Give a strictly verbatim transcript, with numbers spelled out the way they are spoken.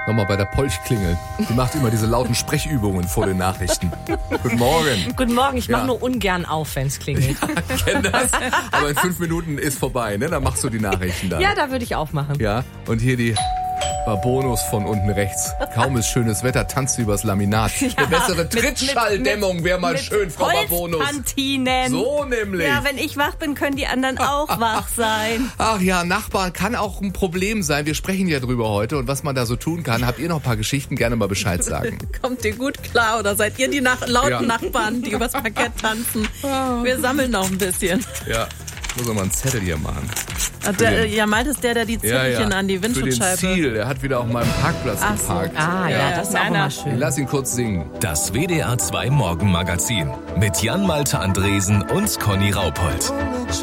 nochmal bei der Polch klingeln. Die macht immer diese lauten Sprechübungen vor den Nachrichten. Guten Morgen. Guten Morgen, ich mache Ja. nur ungern auf, wenn's klingelt. Ja, ich kenn das. Aber in fünf Minuten ist vorbei, ne? Dann machst du die Nachrichten dann. Ja, da würde ich aufmachen. Ja, und hier die Bonus von unten rechts. Kaum ist schönes Wetter, tanzt du übers Laminat. Eine bessere Trittschalldämmung wäre mal mit schön, Frau Bonus. Holzpantinen. So nämlich. Ja, wenn ich wach bin, können die anderen auch wach sein. Ach ja, Nachbarn kann auch ein Problem sein. Wir sprechen ja drüber heute und was man da so tun kann. Habt ihr noch ein paar Geschichten? Gerne mal Bescheid sagen. Kommt ihr gut klar oder seid ihr die nach lauten Ja. Nachbarn, die übers Parkett tanzen? Wir sammeln noch ein bisschen. Ja, muss man einen Zettel hier machen. Der, ja, Malte ist der, der die Zettelchen an die Für den Windschutzscheibe... Ziel. Er hat wieder auf meinem Parkplatz Ach so. geparkt. Ah, ja, Ja, das ist na, auch na. immer Ich schön. lass ihn kurz singen. Das W D R zwei Morgenmagazin mit Jan Malte Andresen und Conny Raupold.